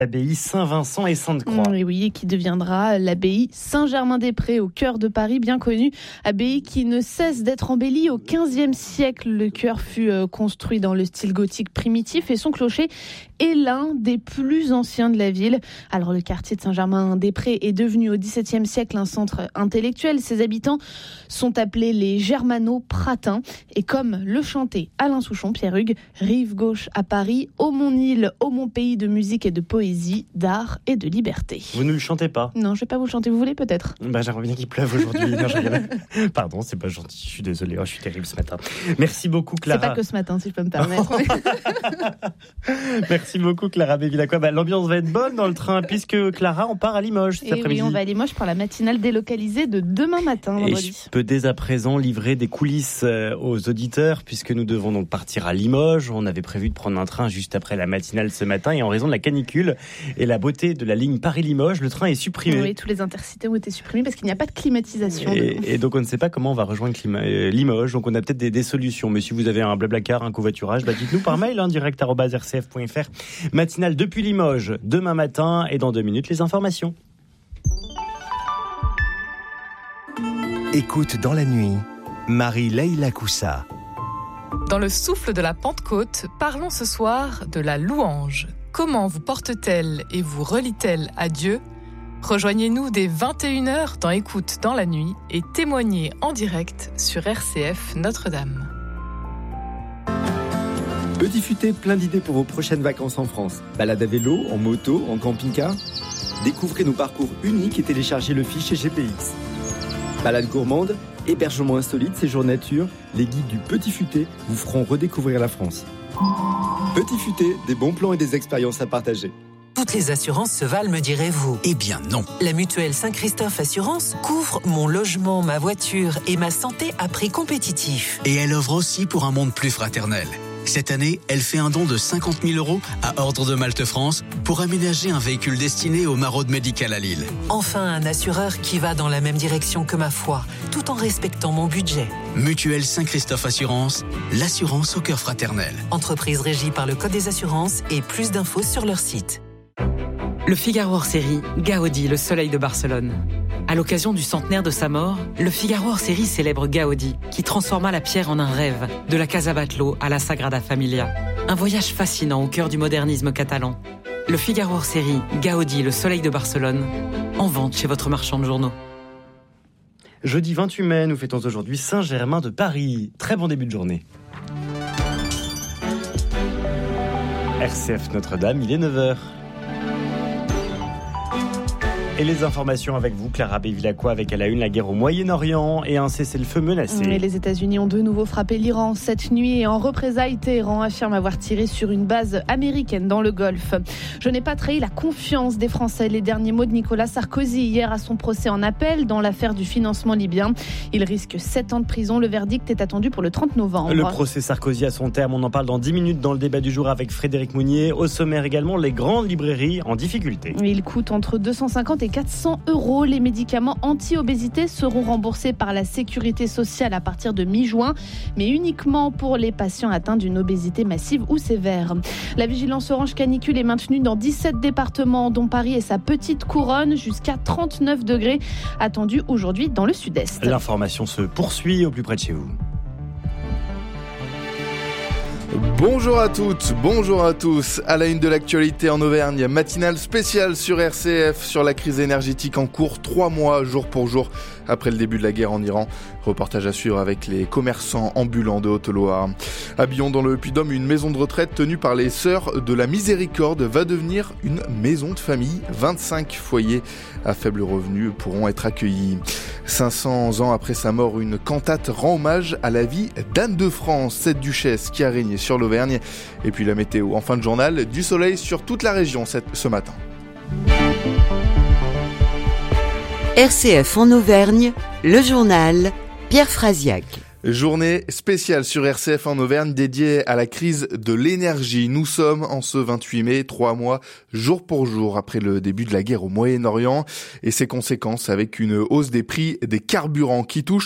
L'abbaye Saint-Vincent et Sainte-Croix. Oui, et qui deviendra l'abbaye Saint-Germain-des-Prés au cœur de Paris, bien connue. Abbaye qui ne cesse d'être embellie au XVe siècle. Le chœur fut construit dans le style gothique primitif et son clocher est l'un des plus anciens de la ville. Alors le quartier de Saint-Germain-des-Prés est devenu au XVIIe siècle un centre intellectuel. Ses habitants sont appelés les Germano-Pratins. Et comme le chantait Alain Souchon, Pierre Hugues, rive gauche à Paris, ô mon île, ô mon pays de musique et de poésie, d'art et de liberté. Vous ne le chantez pas? Non, je ne vais pas vous le chanter. Vous voulez peut-être? J'aimerais bien qu'il pleuve aujourd'hui. Non, pardon, c'est pas gentil. Je suis désolé. Je suis terrible ce matin. Merci beaucoup, Clara. C'est pas que ce matin, si je peux me permettre. Merci beaucoup, Clara Bevilacqua. L'ambiance va être bonne dans le train puisque Clara, on part à Limoges cet après-midi. Oui, on va à Limoges pour la matinale délocalisée de demain matin, vendredi. Et je peux dès à présent livrer des coulisses aux auditeurs puisque nous devons donc partir à Limoges. On avait prévu de prendre un train juste après la matinale ce matin et en raison de la canicule et la beauté de la ligne Paris-Limoges, le train est supprimé. Oui, tous les intercités ont été supprimés parce qu'il n'y a pas de climatisation. Et donc on ne sait pas comment on va rejoindre Limoges, donc on a peut-être des solutions. Mais si vous avez un blablacar, un covoiturage, dites-nous par mail, direct@rcf.fr. Matinale depuis Limoges, demain matin, et dans 2 minutes, les informations. Écoute dans la nuit, Marie-Leila Coussa. Dans le souffle de la Pentecôte, parlons ce soir de la louange. Comment vous porte-t-elle et vous relie-t-elle à Dieu ? Rejoignez-nous dès 21h dans Écoute dans la nuit et témoignez en direct sur RCF Notre-Dame. Petit Futé, plein d'idées pour vos prochaines vacances en France. Balade à vélo, en moto, en camping-car. Découvrez nos parcours uniques et téléchargez le fichier GPX. Balade gourmande, hébergement insolite, séjour nature, les guides du Petit Futé vous feront redécouvrir la France. Petit Futé, des bons plans et des expériences à partager. Toutes les assurances se valent, me direz-vous. Eh bien non. La mutuelle Saint-Christophe Assurance couvre mon logement, ma voiture et ma santé à prix compétitif. Et elle offre aussi pour un monde plus fraternel. Cette année, elle fait un don de 50 000 € à Ordre de Malte France pour aménager un véhicule destiné aux maraudes médicales à Lille. Enfin, un assureur qui va dans la même direction que ma foi, tout en respectant mon budget. Mutuelle Saint-Christophe Assurance, l'assurance au cœur fraternel. Entreprise régie par le Code des assurances et plus d'infos sur leur site. Le Figaro hors série, Gaudi, le soleil de Barcelone. À l'occasion du centenaire de sa mort, le Figaro hors série célèbre Gaudi, qui transforma la pierre en un rêve, de la Casa Batlló à la Sagrada Familia. Un voyage fascinant au cœur du modernisme catalan. Le Figaro hors série, Gaudi, le soleil de Barcelone, en vente chez votre marchand de journaux. Jeudi 28 mai, nous fêtons aujourd'hui Saint-Germain de Paris. Très bon début de journée. RCF Notre-Dame, il est 9h. Et les informations avec vous, Clara Bevilacqua, avec à la une la guerre au Moyen-Orient et un cessez-le-feu menacé. Et les États-Unis ont de nouveau frappé l'Iran cette nuit et en représailles, Téhéran affirme avoir tiré sur une base américaine dans le Golfe. Je n'ai pas trahi la confiance des Français. Les derniers mots de Nicolas Sarkozy hier à son procès en appel dans l'affaire du financement libyen. Il risque 7 ans de prison. Le verdict est attendu pour le 30 novembre. Le procès Sarkozy à son terme. On en parle dans 10 minutes dans le débat du jour avec Frédéric Mounier. Au sommaire également, les grandes librairies en difficulté. Il coûte entre 250 et 400 €. Les médicaments anti-obésité seront remboursés par la sécurité sociale à partir de mi-juin, mais uniquement pour les patients atteints d'une obésité massive ou sévère. La vigilance orange canicule est maintenue dans 17 départements, dont Paris et sa petite couronne, jusqu'à 39 degrés attendus aujourd'hui dans le sud-est. L'information se poursuit au plus près de chez vous. Bonjour à toutes, bonjour à tous. À la une de l'actualité en Auvergne, matinale spéciale sur RCF sur la crise énergétique en cours 3 mois jour pour jour après le début de la guerre en Iran. Reportage à suivre avec les commerçants ambulants de Haute-Loire. À Billon dans le Puy-de-Dôme, une maison de retraite tenue par les Sœurs de la Miséricorde va devenir une maison de famille. 25 foyers à faible revenu pourront être accueillis. 500 ans après sa mort, une cantate rend hommage à la vie d'Anne de France, cette duchesse qui a régné sur l'Auvergne. Et puis la météo en fin de journal, du soleil sur toute la région ce matin. RCF en Auvergne, le journal Pierre Frasiac. Journée spéciale sur RCF en Auvergne dédiée à la crise de l'énergie. Nous sommes en ce 28 mai, 3 mois, jour pour jour, après le début de la guerre au Moyen-Orient et ses conséquences avec une hausse des prix des carburants qui touche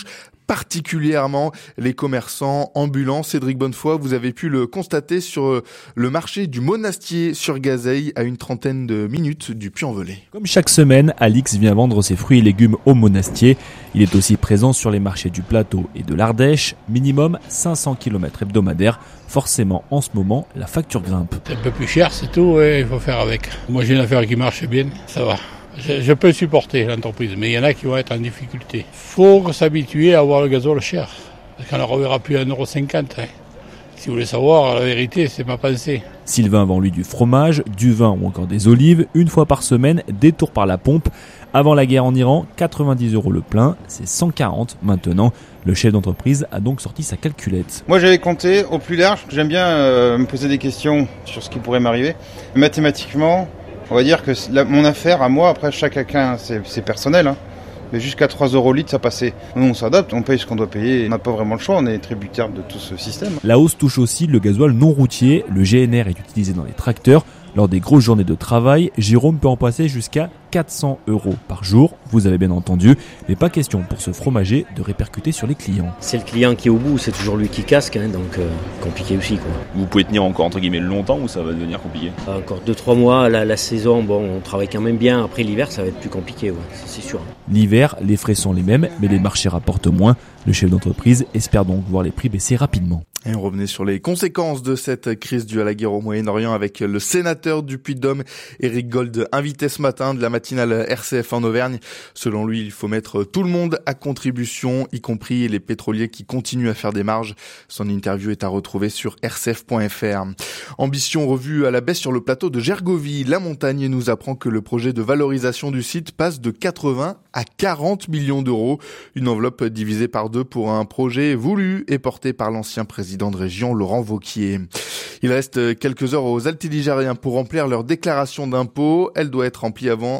particulièrement les commerçants ambulants. Cédric Bonnefoy, vous avez pu le constater sur le marché du Monastier sur Gazeille, à une trentaine de minutes du Puy-en-Velay. Comme chaque semaine, Alix vient vendre ses fruits et légumes au Monastier. Il est aussi présent sur les marchés du Plateau et de l'Ardèche. Minimum 500 km hebdomadaires. Forcément, en ce moment, la facture grimpe. C'est un peu plus cher, c'est tout, ouais, il faut faire avec. Moi, j'ai une affaire qui marche bien, ça va. Je peux supporter l'entreprise, mais il y en a qui vont être en difficulté. Il faut s'habituer à avoir le gasoil cher, parce qu'on ne reverra plus à 1,50 €. Si vous voulez savoir, la vérité, c'est ma pensée. Sylvain vend lui du fromage, du vin ou encore des olives, une fois par semaine, détour par la pompe. Avant la guerre en Iran, 90 € le plein, c'est 140 maintenant. Le chef d'entreprise a donc sorti sa calculette. Moi j'avais compté au plus large, j'aime bien me poser des questions sur ce qui pourrait m'arriver. Mathématiquement, on va dire que mon affaire à moi, après chacun c'est personnel, hein. Mais jusqu'à 3 € litre, ça passait. Nous, on s'adapte, on paye ce qu'on doit payer. On n'a pas vraiment le choix, on est tributaire de tout ce système. La hausse touche aussi le gasoil non routier. Le GNR est utilisé dans les tracteurs. Lors des grosses journées de travail, Jérôme peut en passer jusqu'à 400 € par jour. Vous avez bien entendu, mais pas question pour ce fromager de répercuter sur les clients. C'est le client qui est au bout, c'est toujours lui qui casque, hein, donc compliqué aussi, quoi. Vous pouvez tenir encore entre guillemets longtemps ou ça va devenir compliqué? Encore 2-3 mois, la saison, bon, on travaille quand même bien. Après l'hiver, ça va être plus compliqué, ouais, c'est sûr. L'hiver, les frais sont les mêmes, mais les marchés rapportent moins. Le chef d'entreprise espère donc voir les prix baisser rapidement. Et on revenait sur les conséquences de cette crise due à la guerre au Moyen-Orient avec le sénateur du Puy-de-Dôme, Éric Gold, invité ce matin de la matinale RCF en Auvergne. Selon lui, il faut mettre tout le monde à contribution, y compris les pétroliers qui continuent à faire des marges. Son interview est à retrouver sur rcf.fr. Ambition revue à la baisse sur le plateau de Gergovie. La Montagne nous apprend que le projet de valorisation du site passe de 80 à 40 millions d'euros. Une enveloppe divisée par deux pour un projet voulu et porté par l'ancien président de région Laurent Wauquiez. Il reste quelques heures aux Altiligériens pour remplir leur déclaration d'impôt. Elle doit être remplie avant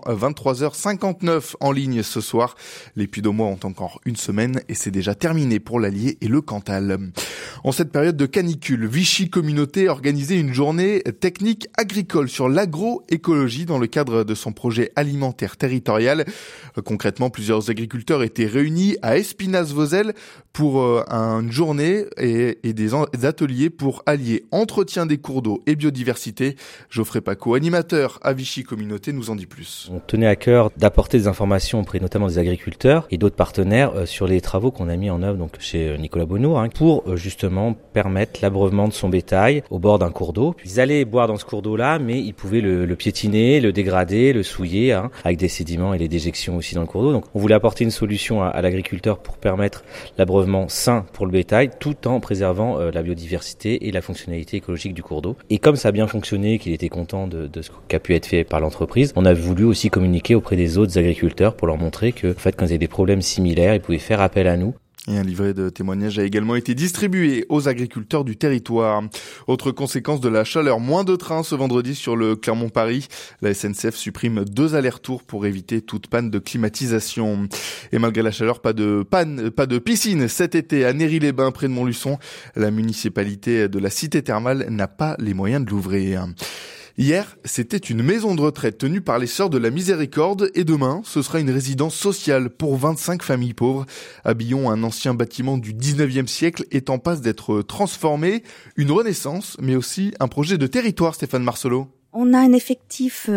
23h59 en ligne ce soir. Les Puy-de-Dômois ont encore une semaine et c'est déjà terminé pour l'Allier et le Cantal. En cette période de canicule, Vichy Communauté a organisé une journée technique agricole sur l'agroécologie dans le cadre de son projet alimentaire territorial. Concrètement, plusieurs agriculteurs étaient réunis à Espinasse-Vozelle pour une journée et des ateliers pour allier entretien des cours d'eau et biodiversité. Geoffrey Paco, animateur à Vichy Communauté, nous en dit plus. On tenait à cœur d'apporter des informations auprès notamment des agriculteurs et d'autres partenaires sur les travaux qu'on a mis en œuvre donc chez Nicolas Bonneau pour justement permettre l'abreuvement de son bétail au bord d'un cours d'eau. Ils allaient boire dans ce cours d'eau-là, mais ils pouvaient le piétiner, le dégrader, le souiller avec des sédiments et les déjections aussi dans le cours d'eau. Donc on voulait apporter une solution à l'agriculteur pour permettre l'abreuvement sain pour le bétail tout en préservant la biodiversité et la fonctionnalité écologique du cours d'eau. Et comme ça a bien fonctionné, qu'il était content de ce qui a pu être fait par l'entreprise, on a voulu aussi communiquer auprès des autres agriculteurs pour leur montrer que, en fait, quand ils avaient des problèmes similaires, ils pouvaient faire appel à nous. Et un livret de témoignages a également été distribué aux agriculteurs du territoire. Autre conséquence de la chaleur, moins de trains ce vendredi sur le Clermont-Paris. La SNCF supprime 2 allers-retours pour éviter toute panne de climatisation. Et malgré la chaleur, pas de piscine cet été à Néry-les-Bains près de Montluçon. La municipalité de la cité thermale n'a pas les moyens de l'ouvrir. Hier, c'était une maison de retraite tenue par les Sœurs de la Miséricorde et demain, ce sera une résidence sociale pour 25 familles pauvres. À Billon, un ancien bâtiment du 19e siècle est en passe d'être transformé. Une renaissance, mais aussi un projet de territoire, Stéphane Marcelot. On a un effectif...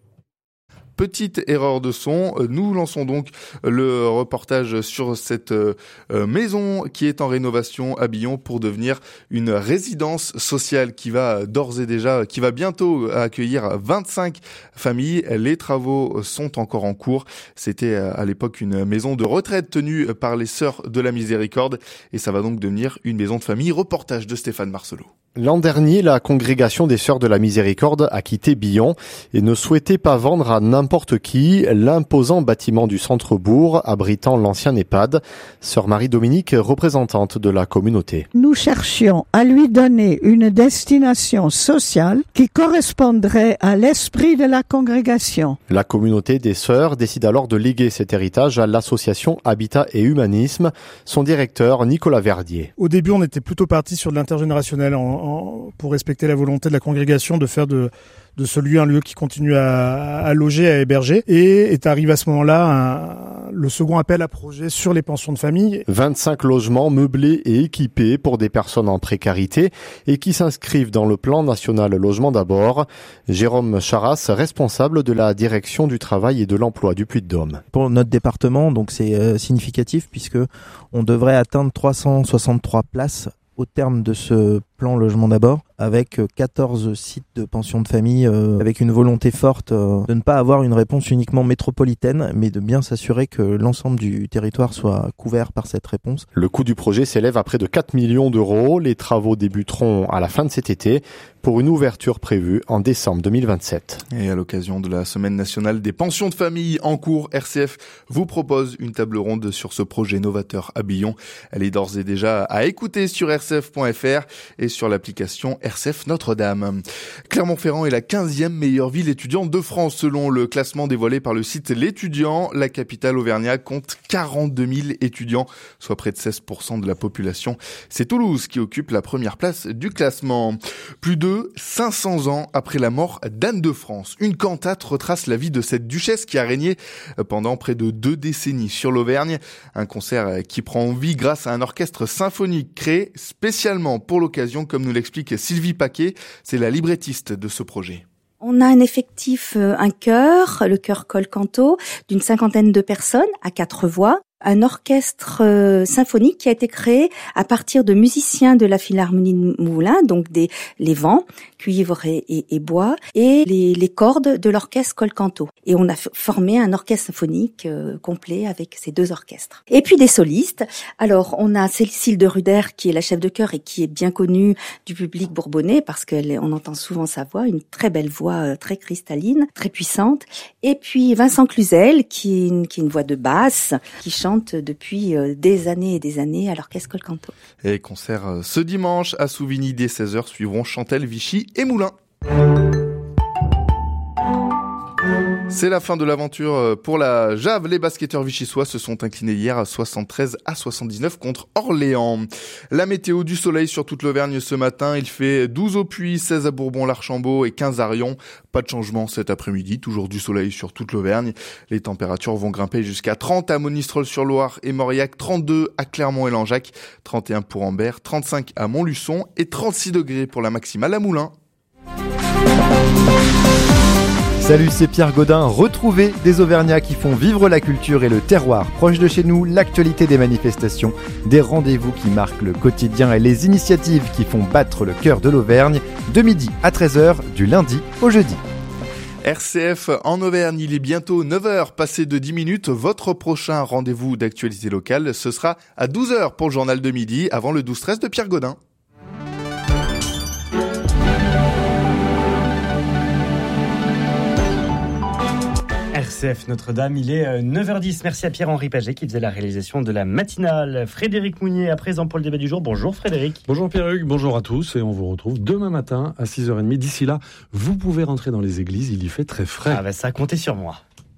Petite erreur de son, nous lançons donc le reportage sur cette maison qui est en rénovation à Billon pour devenir une résidence sociale qui va bientôt accueillir 25 familles. Les travaux sont encore en cours. C'était à l'époque une maison de retraite tenue par les Sœurs de la Miséricorde et ça va donc devenir une maison de famille. Reportage de Stéphane Marcelot. L'an dernier, la congrégation des Sœurs de la Miséricorde a quitté Billon et ne souhaitait pas vendre à n'importe qui l'imposant bâtiment du centre-bourg abritant l'ancien EHPAD. Sœur Marie-Dominique, représentante de la communauté. Nous cherchions à lui donner une destination sociale qui correspondrait à l'esprit de la congrégation. La communauté des Sœurs décide alors de léguer cet héritage à l'association Habitat et Humanisme. Son directeur, Nicolas Verdier. Au début, on était plutôt parti sur de l'intergénérationnel pour respecter la volonté de la congrégation de faire de ce lieu un lieu qui continue à loger, à héberger. Et est arrivé à ce moment-là le second appel à projet sur les pensions de famille. 25 logements meublés et équipés pour des personnes en précarité et qui s'inscrivent dans le plan national Logement d'abord. Jérôme Charras, responsable de la direction du travail et de l'emploi du Puy-de-Dôme. Pour notre département, donc c'est significatif puisque on devrait atteindre 363 places au terme de ce plan Logement d'abord, avec 14 sites de pension de famille, avec une volonté forte de ne pas avoir une réponse uniquement métropolitaine, mais de bien s'assurer que l'ensemble du territoire soit couvert par cette réponse. Le coût du projet s'élève à près de 4 millions d'euros. Les travaux débuteront à la fin de cet été pour une ouverture prévue en décembre 2027. Et à l'occasion de la Semaine nationale des pensions de famille en cours, RCF vous propose une table ronde sur ce projet novateur à Billon. Elle est d'ores et déjà à écouter sur rcf.fr et sur l'application RCF Notre-Dame. Clermont-Ferrand est la 15e meilleure ville étudiante de France selon le classement dévoilé par le site L'Étudiant. La capitale auvergnate compte 42 000 étudiants, soit près de 16% de la population. C'est Toulouse qui occupe la première place du classement. Plus de 500 ans après la mort d'Anne de France, une cantate retrace la vie de cette duchesse qui a régné pendant près de 2 décennies sur l'Auvergne. Un concert qui prend vie grâce à un orchestre symphonique créé spécialement pour l'occasion, comme nous l'explique Sylvie Paquet, c'est la librettiste de ce projet. On a un effectif, un chœur, le chœur Col Canto, d'une 50aine de personnes à 4 voix. Un orchestre symphonique qui a été créé à partir de musiciens de la Philharmonie de Moulins, donc les vents, cuivre et bois, et les cordes de l'orchestre Col Canto. Et on a formé un orchestre symphonique complet avec ces 2 orchestres. Et puis des solistes. Alors, on a Cécile de Ruder qui est la chef de chœur et qui est bien connue du public bourbonnais parce qu'on entend souvent sa voix, une très belle voix, très cristalline, très puissante. Et puis Vincent Cluzel qui est une voix de basse, qui chante depuis des années et des années à l'orchestre Col Canto. Et concert ce dimanche à Souvigny dès 16h suivront Chantelle, Vichy et Moulins. C'est la fin de l'aventure pour la Jave. Les basketteurs vichysois se sont inclinés hier à 73-79 contre Orléans. La météo, du soleil sur toute l'Auvergne ce matin. Il fait 12 au Puy, 16 à Bourbon-l'Archambault et 15 à Rion. Pas de changement cet après-midi, toujours du soleil sur toute l'Auvergne. Les températures vont grimper jusqu'à 30 à Monistrol-sur-Loire et Mauriac, 32 à Clermont et Langeac, 31 pour Ambert, 35 à Montluçon et 36 degrés pour la maximale à Moulins. Salut, c'est Pierre Gaudin. Retrouvez des Auvergnats qui font vivre la culture et le terroir proche de chez nous, l'actualité des manifestations, des rendez-vous qui marquent le quotidien et les initiatives qui font battre le cœur de l'Auvergne, de midi à 13h, du lundi au jeudi. RCF en Auvergne, il est bientôt 9h, passé de 10 minutes. Votre prochain rendez-vous d'actualité locale, ce sera à 12h pour le journal de midi, avant le 12-13 de Pierre Gaudin. RCF Notre-Dame, il est 9h10. Merci à Pierre-Henri Paget qui faisait la réalisation de la matinale. Frédéric Mounier à présent pour le débat du jour. Bonjour Frédéric. Bonjour Pierre-Hugues, bonjour à tous et on vous retrouve demain matin à 6h30. D'ici là, vous pouvez rentrer dans les églises, il y fait très frais. Ah bah ça, comptez sur moi.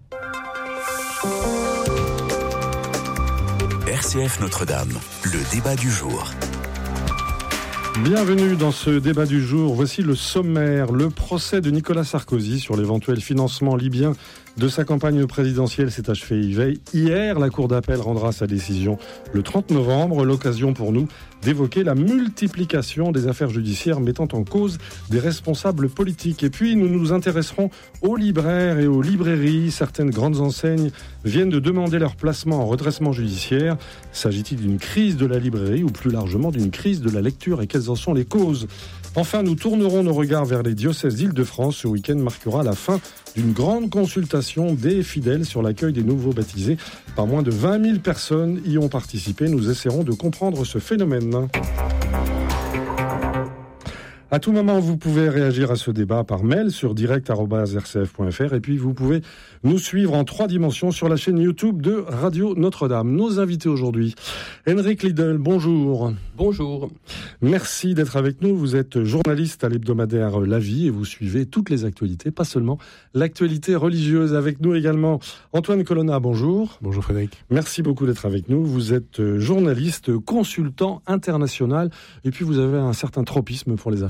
RCF Notre-Dame, le débat du jour. Bienvenue dans ce débat du jour. Voici le sommaire. Le procès de Nicolas Sarkozy sur l'éventuel financement libyen de sa campagne présidentielle s'est achevé hier. La Cour d'appel rendra sa décision le 30 novembre. L'occasion pour nous d'évoquer la multiplication des affaires judiciaires mettant en cause des responsables politiques. Et puis nous nous intéresserons aux libraires et aux librairies. Certaines grandes enseignes viennent de demander leur placement en redressement judiciaire. S'agit-il d'une crise de la librairie ou plus largement d'une crise de la lecture, et quelles en sont les causes ? Enfin, nous tournerons nos regards vers les diocèses d'Île-de-France. Ce week-end marquera la fin d'une grande consultation des fidèles sur l'accueil des nouveaux baptisés. Par moins de 20 000 personnes y ont participé. Nous essaierons de comprendre ce phénomène. À tout moment, vous pouvez réagir à ce débat par mail sur direct@rcf.fr et puis vous pouvez nous suivre en 3 dimensions sur la chaîne YouTube de Radio Notre-Dame. Nos invités aujourd'hui, Henrik Liedl, bonjour. Bonjour. Merci d'être avec nous. Vous êtes journaliste à l'hebdomadaire La Vie et vous suivez toutes les actualités, pas seulement l'actualité religieuse. Avec nous également Antoine Colonna, bonjour. Bonjour Frédéric. Merci beaucoup d'être avec nous. Vous êtes journaliste, consultant international et puis vous avez un certain tropisme pour les affaires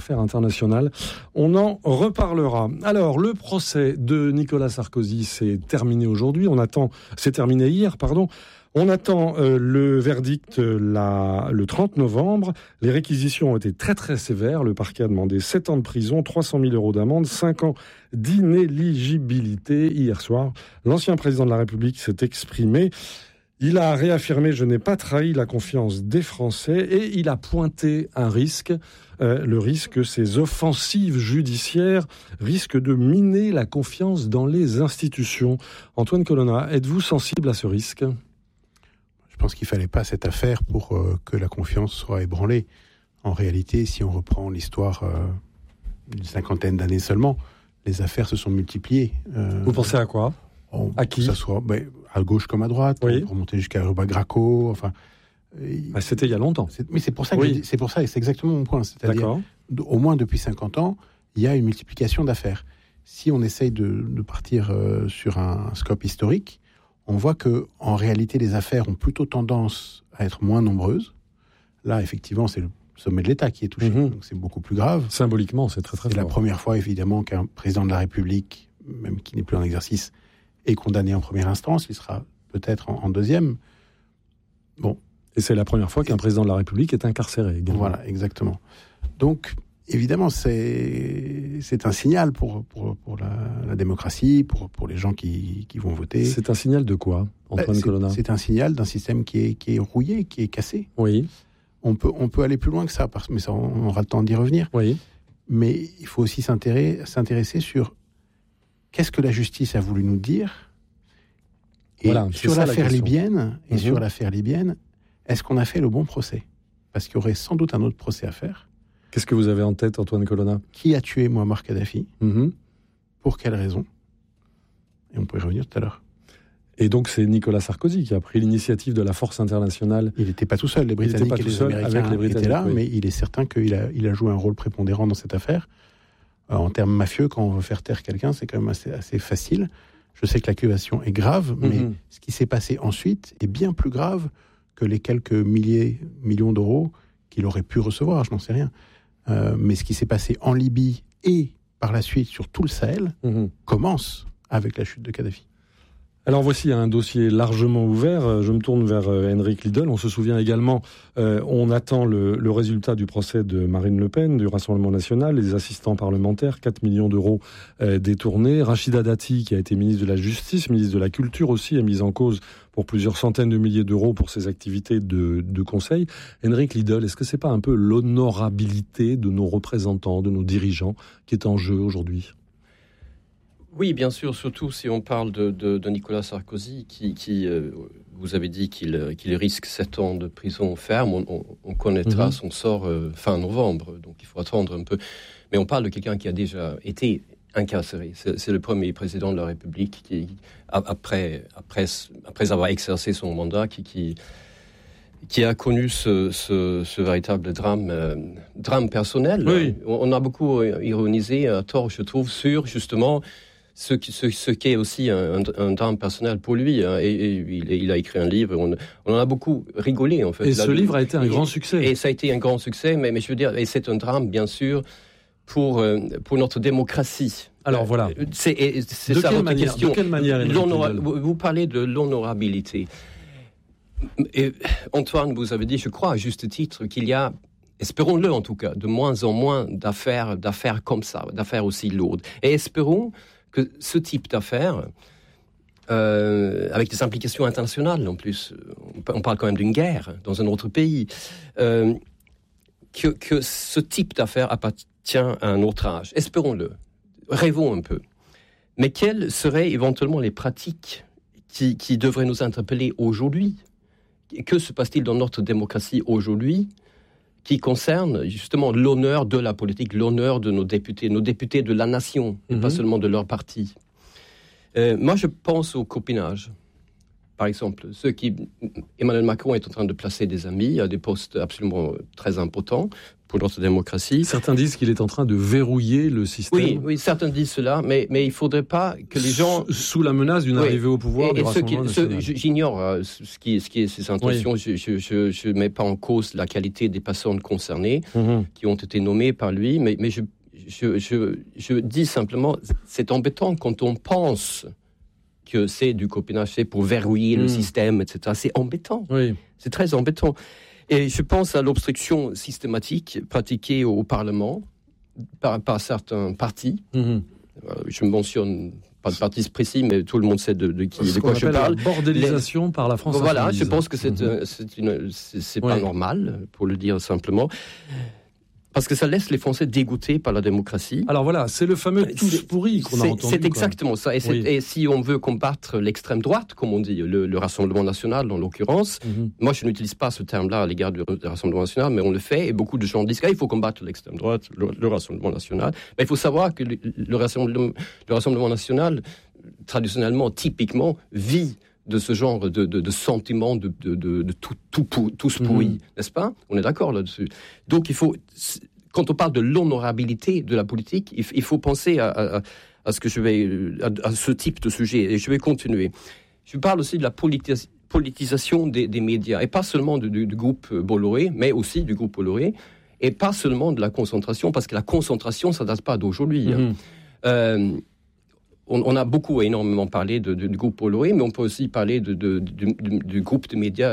affaires internationales. On en reparlera. Alors, le procès de Nicolas Sarkozy s'est terminé aujourd'hui. C'est terminé hier, pardon. On attend le verdict le 30 novembre. Les réquisitions ont été très très sévères. Le parquet a demandé 7 ans de prison, 300 000 euros d'amende, 5 ans d'inéligibilité. Hier soir, l'ancien président de la République s'est exprimé. Il a réaffirmé « Je n'ai pas trahi la confiance des Français » et il a pointé un risque, le risque que ces offensives judiciaires risquent de miner la confiance dans les institutions. Antoine Colonna, êtes-vous sensible à ce risque ? Je pense qu'il ne fallait pas cette affaire pour que la confiance soit ébranlée. En réalité, si on reprend l'histoire d'une 50aine d'années seulement, les affaires se sont multipliées. Vous pensez à quoi ? À qui ? Que ça soit à gauche comme à droite, oui. Pour monter jusqu'à Ruba Graco. Enfin, c'était il y a longtemps. Mais c'est pour ça que c'est pour ça, et c'est exactement mon point. C'est-à-dire, au moins depuis 50 ans, il y a une multiplication d'affaires. Si on essaye de partir sur un scope historique, on voit que en réalité, les affaires ont plutôt tendance à être moins nombreuses. Là, effectivement, c'est le sommet de l'État qui est touché, donc c'est beaucoup plus grave. Symboliquement, c'est très très fort. C'est la première fois, évidemment, qu'un président de la République, même qui n'est plus en exercice, est condamné en première instance. Il sera peut-être en deuxième. Bon. Et c'est la première fois qu'un président de la République est incarcéré également. Voilà, exactement. Donc, évidemment, c'est un signal pour la démocratie, pour les gens qui vont voter. C'est un signal de quoi, Antoine Colonna ? C'est un signal d'un système qui est rouillé, qui est cassé. Oui. On peut aller plus loin que ça, mais ça, on aura le temps d'y revenir. Oui. Mais il faut aussi s'intéresser sur qu'est-ce que la justice a voulu nous dire. Et sur l'affaire libyenne, est-ce qu'on a fait le bon procès ? Parce qu'il y aurait sans doute un autre procès à faire. Qu'est-ce que vous avez en tête, Antoine Colonna ? Qui a tué Mouammar Kadhafi ? Pour quelle raison ? Et on peut y revenir tout à l'heure. Et donc c'est Nicolas Sarkozy qui a pris l'initiative de la force internationale. Il n'était pas tout seul, les Britanniques et les Américains étaient là, mais il est certain qu'il a joué un rôle prépondérant dans cette affaire. En termes mafieux, quand on veut faire taire quelqu'un, c'est quand même assez facile. Je sais que l'accusation est grave, mais ce qui s'est passé ensuite est bien plus grave que les quelques millions d'euros qu'il aurait pu recevoir, je n'en sais rien. Mais ce qui s'est passé en Libye et par la suite sur tout le Sahel commence avec la chute de Kadhafi. Alors voici un dossier largement ouvert. Je me tourne vers Henrik Liedl. On se souvient également, on attend le résultat du procès de Marine Le Pen, du Rassemblement National, les assistants parlementaires, 4 millions d'euros détournés. Rachida Dati, qui a été ministre de la Justice, ministre de la Culture aussi, est mise en cause pour plusieurs centaines de milliers d'euros pour ses activités de conseil. Henrik Liedl, est-ce que c'est pas un peu l'honorabilité de nos représentants, de nos dirigeants, qui est en jeu aujourd'hui ? Oui, bien sûr, surtout si on parle de Nicolas Sarkozy, qui vous avez dit qu'il risque 7 ans de prison ferme. On connaîtra son sort fin novembre, donc il faut attendre un peu. Mais on parle de quelqu'un qui a déjà été incarcéré. C'est le premier président de la République qui, après avoir exercé son mandat, qui a connu ce véritable drame personnel. Oui. On a beaucoup ironisé à tort, je trouve, sur justement ce qu'est aussi un drame personnel pour lui. Et il a écrit un livre, on en a beaucoup rigolé en fait. Et ce livre a été un grand succès. Et ça a été un grand succès, mais je veux dire, et c'est un drame bien sûr pour notre démocratie. Alors voilà. C'est ça votre question. De quelle manière vous parlez de l'honorabilité. Et Antoine, vous avez dit, je crois, à juste titre, qu'il y a, espérons-le en tout cas, de moins en moins d'affaires comme ça, d'affaires aussi lourdes. Et espérons que ce type d'affaires, avec des implications internationales en plus, on parle quand même d'une guerre dans un autre pays, que ce type d'affaires appartient à un autre âge. Espérons-le. Rêvons un peu. Mais quelles seraient éventuellement les pratiques qui devraient nous interpeller aujourd'hui ? Que se passe-t-il dans notre démocratie aujourd'hui qui concerne justement l'honneur de la politique, l'honneur de nos députés de la nation, et pas seulement de leur parti. Moi, je pense au copinage. par exemple, Emmanuel Macron est en train de placer des amis à des postes absolument très importants pour notre démocratie. Certains disent qu'il est en train de verrouiller le système. Oui, certains disent cela, mais il ne faudrait pas que les gens... Sous la menace d'une arrivée au pouvoir du Rassemblement national. J'ignore ce qui est ses intentions. Oui. Je ne mets pas en cause la qualité des personnes concernées qui ont été nommées par lui, mais je dis simplement, c'est embêtant quand on pense que c'est du copinage, c'est pour verrouiller le système, etc. C'est embêtant. Oui. C'est très embêtant. Et je pense à l'obstruction systématique pratiquée au Parlement par certains partis. Je ne mentionne pas de parti précis, mais tout le monde sait de quoi je parle. La bordélisation par la France. Voilà, je pense que c'est pas normal, pour le dire simplement. Parce que ça laisse les Français dégoûtés par la démocratie. Alors voilà, c'est le fameux tous pourris qu'on a entendu. C'est exactement ça. Et si on veut combattre l'extrême droite, comme on dit, le Rassemblement national en l'occurrence, moi je n'utilise pas ce terme-là à l'égard du Rassemblement national, mais on le fait, et beaucoup de gens disent qu'il faut combattre l'extrême droite, le Rassemblement national. Mais il faut savoir que le Rassemblement national, traditionnellement, typiquement, vit de ce genre de sentiment de tous pourris, n'est-ce pas ? On est d'accord là-dessus. Donc quand on parle de l'honorabilité de la politique, il faut penser à ce type de sujet, et je vais continuer. Je parle aussi de la politisation des médias, et pas seulement du groupe Bolloré, mais aussi du groupe Bolloré, et pas seulement de la concentration, parce que la concentration, ça ne date pas d'aujourd'hui. On a énormément parlé du groupe Bolloré, mais on peut aussi parler du groupe de médias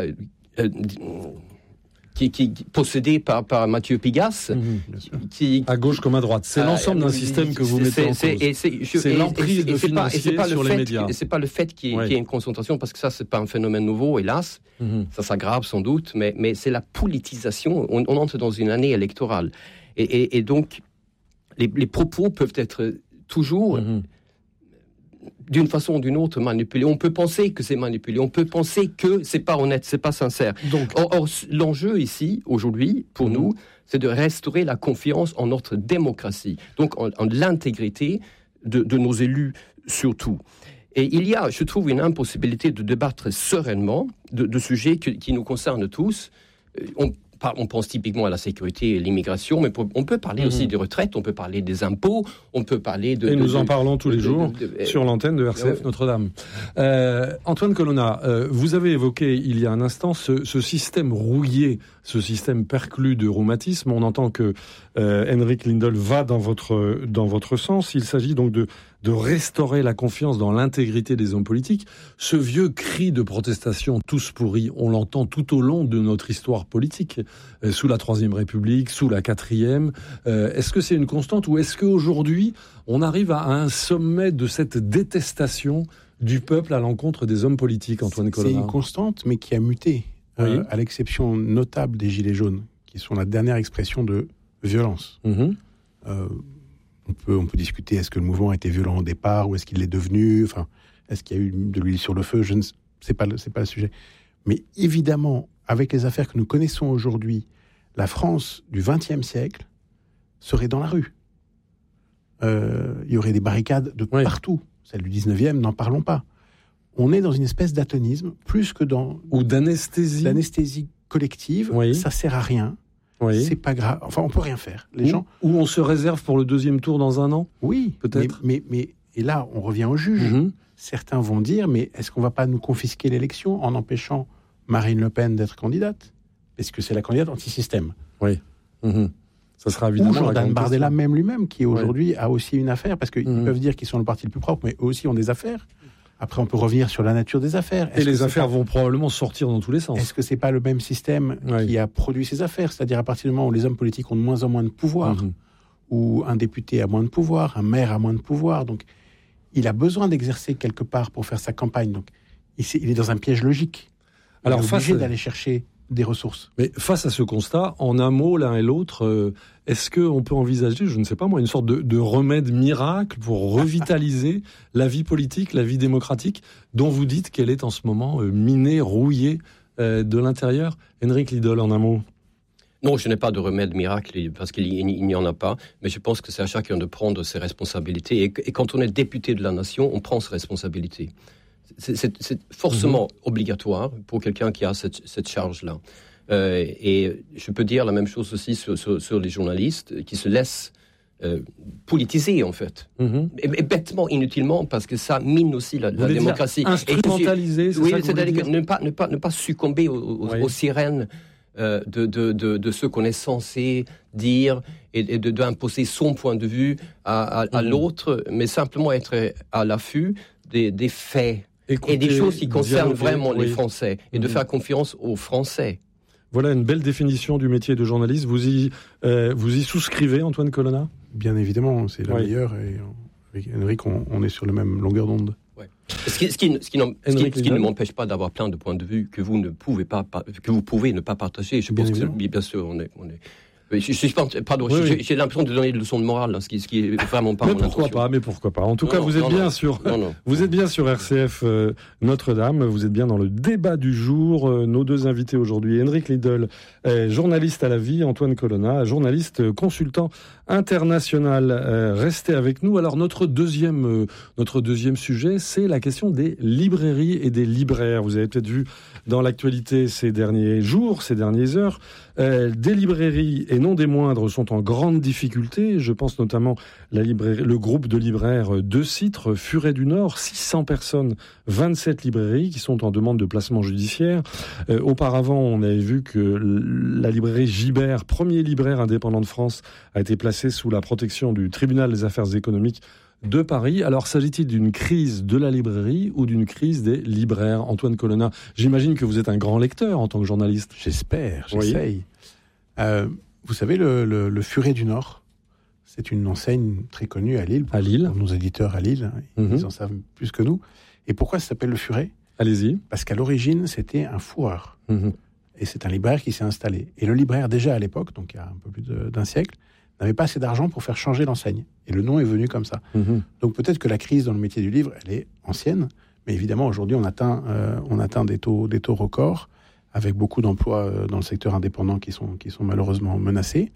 qui est possédé par Mathieu Pigasse. À gauche comme à droite. C'est l'ensemble d'un système que vous mettez en cause. C'est l'emprise de financiers sur les médias. Et c'est pas le fait qu'il y ait une concentration, parce que ça, c'est pas un phénomène nouveau, hélas. Ça s'aggrave sans doute, mais c'est la politisation. On entre dans une année électorale. Et donc, les propos peuvent être toujours... d'une façon ou d'une autre manipulé. On peut penser que c'est manipulé, on peut penser que c'est pas honnête, c'est pas sincère. Or, l'enjeu ici, aujourd'hui, pour nous, c'est de restaurer la confiance en notre démocratie, donc en l'intégrité de nos élus surtout. Et il y a, je trouve, une impossibilité de débattre sereinement de sujets qui nous concernent tous. On pense typiquement à la sécurité et l'immigration, mais on peut parler aussi des retraites, on peut parler des impôts, on peut parler de... Et nous en parlons tous les jours sur l'antenne de RCF Notre-Dame. Antoine Colonna, vous avez évoqué il y a un instant ce système rouillé, ce système perclus de rhumatisme. On entend que Henrik Lindell va dans votre sens. Il s'agit donc de restaurer la confiance dans l'intégrité des hommes politiques. Ce vieux cri de protestation, tous pourris, on l'entend tout au long de notre histoire politique, sous la Troisième République, sous la Quatrième. Est-ce que c'est une constante, ou est-ce qu'aujourd'hui, on arrive à un sommet de cette détestation du peuple à l'encontre des hommes politiques, Antoine Colonna ? C'est une constante, mais qui a muté, à l'exception notable des Gilets jaunes, qui sont la dernière expression de violence. On peut discuter, est-ce que le mouvement était violent au départ, ou est-ce qu'il l'est devenu, est-ce qu'il y a eu de l'huile sur le feu, c'est pas le sujet. Mais évidemment, avec les affaires que nous connaissons aujourd'hui, la France du XXe siècle serait dans la rue. Il y aurait des barricades de partout. Celle du XIXe, n'en parlons pas. On est dans une espèce d'atonisme, plus que ou d'anesthésie. D'anesthésie collective, ça sert à rien. C'est pas grave. Enfin, on peut rien faire. Ou on se réserve pour le deuxième tour dans un an. Oui, peut-être. Mais et là, on revient au juge. Certains vont dire, mais est-ce qu'on va pas nous confisquer l'élection en empêchant Marine Le Pen d'être candidate ? Parce que c'est la candidate anti-système. Oui. Ça sera évidemment. Ou Jordan Bardella lui-même, qui aujourd'hui a aussi une affaire, parce qu'ils peuvent dire qu'ils sont le parti le plus propre, mais eux aussi ont des affaires. Après, on peut revenir sur la nature des affaires. Et les affaires vont probablement sortir dans tous les sens. Est-ce que c'est pas le même système qui a produit ces affaires ? C'est-à-dire à partir du moment où les hommes politiques ont de moins en moins de pouvoir, où un député a moins de pouvoir, un maire a moins de pouvoir, donc il a besoin d'exercer quelque part pour faire sa campagne. Donc il est dans un piège logique. Alors, il est obligé d'aller chercher des ressources. Mais face à ce constat, en un mot, l'un et l'autre, est-ce qu'on peut envisager, je ne sais pas moi, une sorte de remède miracle pour revitaliser la vie politique, la vie démocratique, dont vous dites qu'elle est en ce moment minée, rouillée de l'intérieur ? Henrik Lindell, en un mot. Non, je n'ai pas de remède miracle, parce qu'il n'y en a pas, mais je pense que c'est à chacun de prendre ses responsabilités. Et quand on est député de la nation, on prend ses responsabilités. C'est forcément obligatoire pour quelqu'un qui a cette charge-là. Et je peux dire la même chose aussi sur les journalistes qui se laissent politiser, en fait. Et bêtement, inutilement, parce que ça mine aussi la démocratie. Instrumentaliser, oui, c'est-à-dire que ne pas succomber aux sirènes de ce qu'on est censé dire et d'imposer son point de vue à l'autre, mais simplement être à l'affût des faits. Écoutez, et des choses qui concernent vraiment les Français, et de faire confiance aux Français. Voilà une belle définition du métier de journaliste. Vous y souscrivez, Antoine Colonna ? Bien évidemment, c'est la meilleure, et avec Henrik, on est sur la même longueur d'onde. Ouais. Ce qui ne m'empêche pas d'avoir plein de points de vue que vous pouvez ne pas partager. Je pense que bien sûr, on est j'ai l'impression de donner des leçons de morale, là, ce qui est vraiment pas mon intention. Mais pourquoi pas. En tout cas, vous êtes bien sur RCF Notre-Dame. Vous êtes bien dans le débat du jour. Nos deux invités aujourd'hui, Henrik Lindell, journaliste à la vie, Antoine Colonna, journaliste consultant international. Restez avec nous. Alors notre deuxième sujet, c'est la question des librairies et des libraires. Vous avez peut-être vu dans l'actualité ces derniers jours, ces dernières heures, des librairies, et non des moindres, sont en grande difficulté. Je pense notamment le groupe de libraires de Citre, Furet du Nord, 600 personnes, 27 librairies qui sont en demande de placement judiciaire. Auparavant, on avait vu que la librairie Gibert, premier libraire indépendant de France, a été placée sous la protection du tribunal des affaires économiques de Paris. Alors, s'agit-il d'une crise de la librairie ou d'une crise des libraires ? Antoine Colonna, j'imagine que vous êtes un grand lecteur en tant que journaliste. J'essaye. Vous savez, le Furet du Nord, c'est une enseigne très connue à Lille. À Lille. Nos éditeurs à Lille, ils en savent plus que nous. Et pourquoi ça s'appelle le Furet ? Allez-y. Parce qu'à l'origine, c'était un fourreur. Et c'est un libraire qui s'est installé. Et le libraire, déjà à l'époque, donc il y a un peu plus d'un siècle, n'avait pas assez d'argent pour faire changer l'enseigne. Et le nom est venu comme ça. Donc peut-être que la crise dans le métier du livre, elle est ancienne, mais évidemment aujourd'hui on atteint des taux records, avec beaucoup d'emplois dans le secteur indépendant qui sont malheureusement menacés.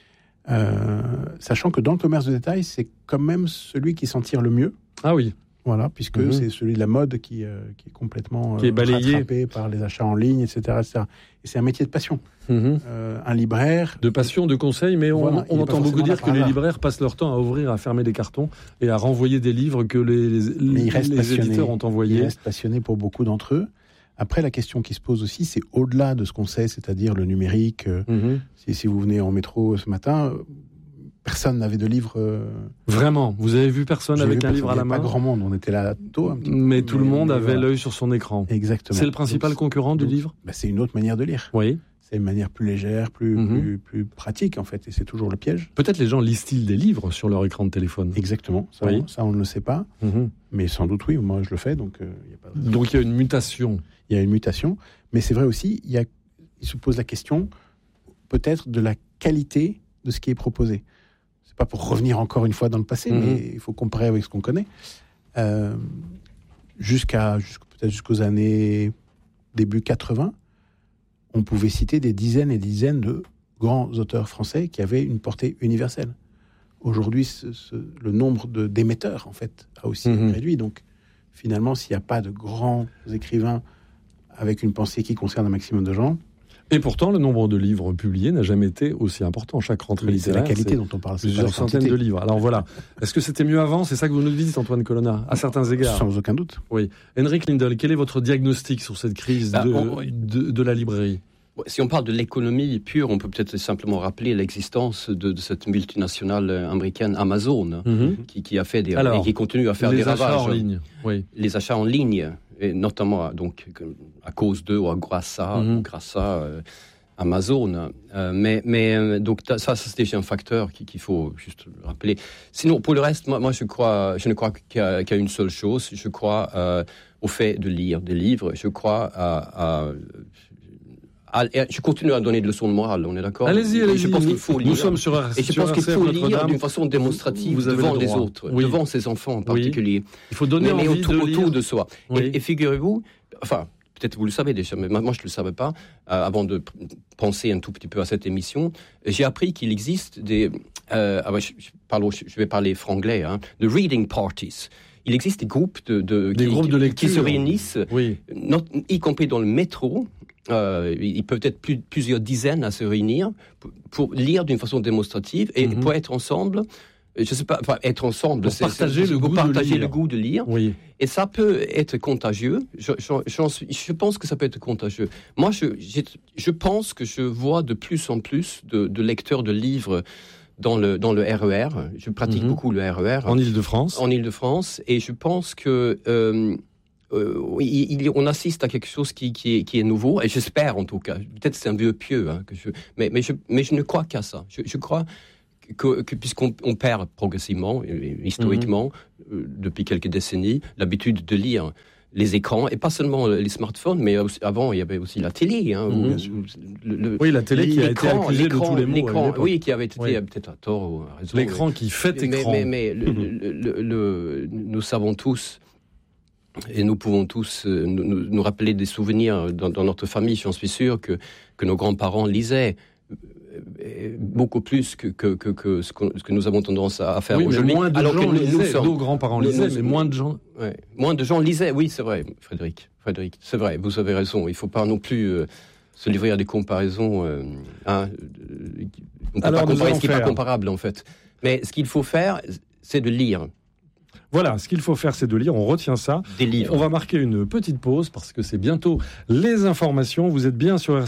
Sachant que dans le commerce de détail, c'est quand même celui qui s'en tire le mieux. Ah oui. Voilà, puisque c'est celui de la mode qui est complètement balayé, rattrapé par les achats en ligne, etc. Et c'est un métier de passion. Un libraire... De passion, de conseil, mais on entend beaucoup dire que les libraires passent leur temps à ouvrir, à fermer des cartons et à renvoyer des livres que les éditeurs ont envoyés. Ils restent passionnés pour beaucoup d'entre eux. Après, la question qui se pose aussi, c'est au-delà de ce qu'on sait, c'est-à-dire le numérique. Si vous venez en métro ce matin... Personne n'avait de livre. Vraiment, vous avez vu personne avec un livre à la main ? Pas grand monde, on était là tôt un petit peu. Mais tout le monde avait l'œil sur son écran. Exactement. C'est le principal concurrent du livre ? C'est une autre manière de lire. Oui. C'est une manière plus légère, plus pratique en fait, et c'est toujours le piège. Peut-être les gens lisent-ils des livres sur leur écran de téléphone ? Exactement, ça on ne le sait pas, mais sans doute oui, moi je le fais, donc y a pas de... Donc il y a une mutation. Il y a une mutation, mais c'est vrai aussi, il se pose la question peut-être de la qualité de ce qui est proposé. C'est pas pour revenir encore une fois dans le passé, mais il faut comparer avec ce qu'on connaît. Peut-être jusqu'aux années début 80, on pouvait citer des dizaines et des dizaines de grands auteurs français qui avaient une portée universelle. Aujourd'hui, le nombre d'émetteurs, en fait, a aussi réduit. Donc, finalement, s'il n'y a pas de grands écrivains avec une pensée qui concerne un maximum de gens... Et pourtant, le nombre de livres publiés n'a jamais été aussi important. Chaque rentrée littéraire, c'est la qualité dont on parle. Plusieurs centaines de livres. Alors voilà. Est-ce que c'était mieux avant ? C'est ça que vous nous dites, Antoine Colonna, à certains égards. Sans aucun doute. Oui. Henrik Lindell, quel est votre diagnostic sur cette crise de la librairie ? Si on parle de l'économie pure, on peut peut-être simplement rappeler l'existence de cette multinationale américaine Amazon, qui a fait et qui continue à faire des ravages. Les achats en ligne. Oui. Les achats en ligne, et notamment donc à cause d'eux, ou grâce à Amazon. Mais donc ça c'est déjà un facteur qu'il faut juste rappeler. Sinon, pour le reste, moi je ne crois qu'à une seule chose. Je crois au fait de lire des livres. Je crois je continue à donner des leçons de morale, on est d'accord ? Allez-y. Je pense qu'il faut lire. Nous sommes sur Et je pense qu'il faut lire d'une façon démonstrative devant les autres, devant ses enfants en particulier. Il faut donner envie autour de soi. Et figurez-vous, enfin, peut-être vous le savez déjà, mais moi je ne le savais pas, avant de penser un tout petit peu à cette émission, j'ai appris qu'il existe des... je vais parler franglais, de reading parties. il existe des groupes de lecture qui se réunissent, y compris dans le métro. Ils peuvent être plusieurs dizaines à se réunir pour lire d'une façon démonstrative et pour être ensemble. Je sais pas, être ensemble, pour partager le goût de lire. Oui. Et ça peut être contagieux. Je pense que ça peut être contagieux. Moi, je pense que je vois de plus en plus de lecteurs de livres dans le RER. Je pratique beaucoup le RER. En Île-de-France. En Île-de-France. Et je pense que on assiste à quelque chose qui est nouveau. Et j'espère, en tout cas. Peut-être c'est un vieux pieux. Mais je ne crois qu'à ça. Je crois que puisqu'on perd progressivement, historiquement, depuis quelques décennies, l'habitude de lire les écrans, et pas seulement les smartphones, mais avant, il y avait aussi la télé. La télé qui a été accusée de tous les maux. Oui, qui avait été peut-être à tort ou à raison. L'écran qui fait écran. Mais nous savons tous, et nous pouvons tous nous rappeler des souvenirs dans notre famille, j'en suis sûr, que nos grands-parents lisaient beaucoup plus que ce que nous avons tendance à faire aujourd'hui. Moins de gens lisaient, nos grands-parents lisaient, mais moins de gens... Moins de gens lisaient, oui, c'est vrai, Frédéric, c'est vrai, vous avez raison. Il ne faut pas non plus se livrer à des comparaisons. On ne peut pas comparer ce qui n'est pas comparable, en fait. Mais ce qu'il faut faire, c'est de lire. Voilà, ce qu'il faut faire, c'est de lire. On retient ça. Des livres. On va marquer une petite pause parce que c'est bientôt les informations. Vous êtes bien sur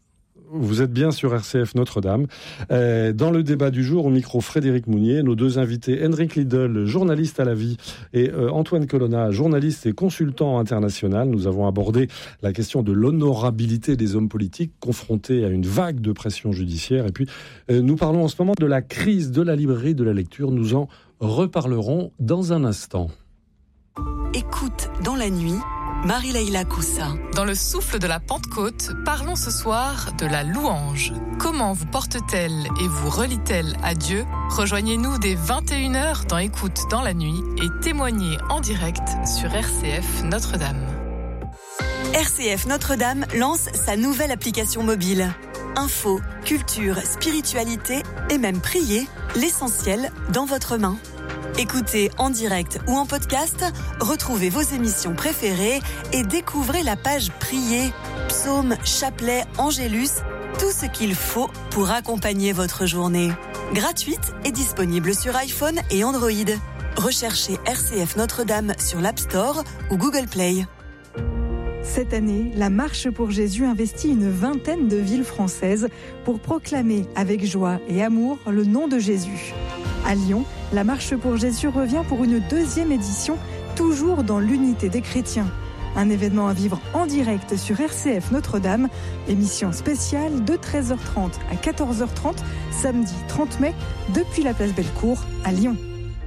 RCF Notre-Dame. Dans le débat du jour, au micro Frédéric Mounier, nos deux invités, Henrik Liedl, journaliste à la vie, et Antoine Colonna, journaliste et consultant international. Nous avons abordé la question de l'honorabilité des hommes politiques confrontés à une vague de pression judiciaire. Et puis, nous parlons en ce moment de la crise de la librairie, de la lecture. Nous en reparlerons dans un instant. Écoute dans la nuit, Marie-Laïla Coussa. Dans le souffle de la Pentecôte, parlons ce soir de la louange. Comment vous porte-t-elle et vous relie-t-elle à Dieu ? Rejoignez-nous dès 21h dans Écoute dans la nuit et témoignez en direct sur RCF Notre-Dame. RCF Notre-Dame lance sa nouvelle application mobile. Info, culture, spiritualité et même prier, l'essentiel dans votre main. Écoutez en direct ou en podcast, retrouvez vos émissions préférées et découvrez la page Prier, psaumes, chapelets, angélus, tout ce qu'il faut pour accompagner votre journée. Gratuite et disponible sur iPhone et Android. Recherchez RCF Notre-Dame sur l'App Store ou Google Play. Cette année, la Marche pour Jésus investit une vingtaine de villes françaises pour proclamer avec joie et amour le nom de Jésus. À Lyon, la Marche pour Jésus revient pour une deuxième édition, toujours dans l'unité des chrétiens. Un événement à vivre en direct sur RCF Notre-Dame, émission spéciale de 13h30 à 14h30, samedi 30 mai, depuis la place Bellecour à Lyon.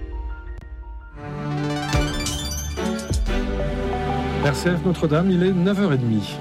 RCF Notre-Dame, il est 9h30.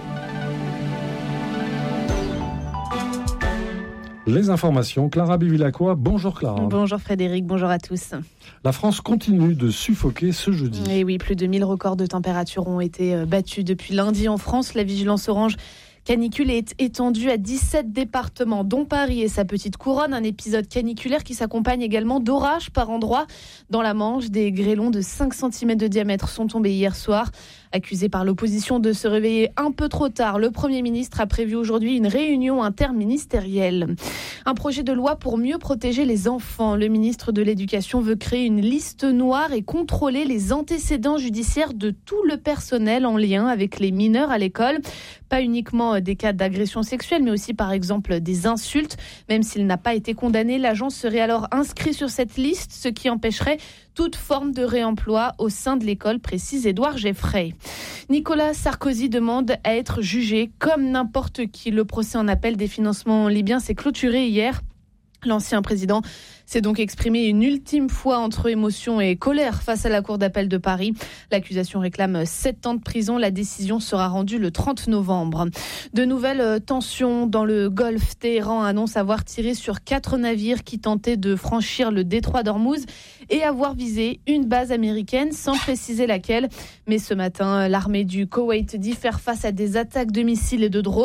Les informations, Clara Bivilacqua. Bonjour Clara. Bonjour Frédéric, bonjour à tous. La France continue de suffoquer ce jeudi. Et oui, plus de 1000 records de température ont été battus depuis lundi en France. La vigilance orange canicule est étendue à 17 départements, dont Paris et sa petite couronne. Un épisode caniculaire qui s'accompagne également d'orages par endroits. Dans la Manche, des grêlons de 5 cm de diamètre sont tombés hier soir. Accusé par l'opposition de se réveiller un peu trop tard, le Premier ministre a prévu aujourd'hui une réunion interministérielle. Un projet de loi pour mieux protéger les enfants. Le ministre de l'Éducation veut créer une liste noire et contrôler les antécédents judiciaires de tout le personnel en lien avec les mineurs à l'école. Pas uniquement des cas d'agression sexuelle, mais aussi par exemple des insultes. Même s'il n'a pas été condamné, l'agent serait alors inscrit sur cette liste, ce qui empêcherait toute forme de réemploi au sein de l'école, précise Édouard Geffray. Nicolas Sarkozy demande à être jugé comme n'importe qui. Le procès en appel des financements libyens s'est clôturé hier. L'ancien président s'est donc exprimé une ultime fois entre émotion et colère face à la Cour d'appel de Paris. L'accusation réclame 7 ans de prison. La décision sera rendue le 30 novembre. De nouvelles tensions dans le Golfe. Téhéran annonce avoir tiré sur 4 navires qui tentaient de franchir le détroit d'Ormuz et avoir visé une base américaine sans préciser laquelle. Mais ce matin, l'armée du Koweït dit faire face à des attaques de missiles et de drones.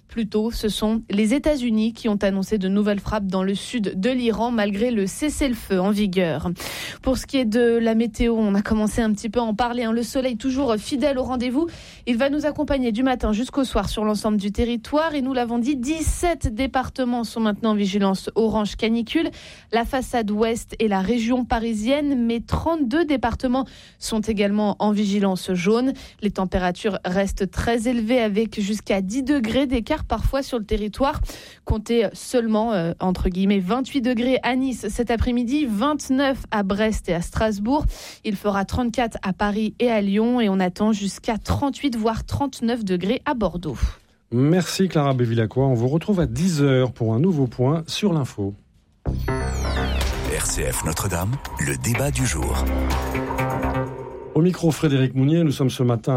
Plus tôt, ce sont les États-Unis qui ont annoncé de nouvelles frappes dans le sud de l'Iran malgré le cessez-le-feu en vigueur. Pour ce qui est de la météo, on a commencé un petit peu à en parler. Le soleil toujours fidèle au rendez-vous. Il va nous accompagner du matin jusqu'au soir sur l'ensemble du territoire. Et nous l'avons dit, 17 départements sont maintenant en vigilance orange canicule. La façade ouest et la région parisienne, mais 32 départements sont également en vigilance jaune. Les températures restent très élevées avec jusqu'à 10 degrés d'écart parfois sur le territoire. Comptez seulement, entre guillemets, 28 degrés à Nice cet après-midi, 29 à Brest et à Strasbourg. Il fera 34 à Paris et à Lyon et on attend jusqu'à 38 voire 39 degrés à Bordeaux. Merci Clara Bevilacqua. On vous retrouve à 10h pour un nouveau point sur l'info. RCF Notre-Dame, le débat du jour. Au micro Frédéric Mounier, nous sommes ce matin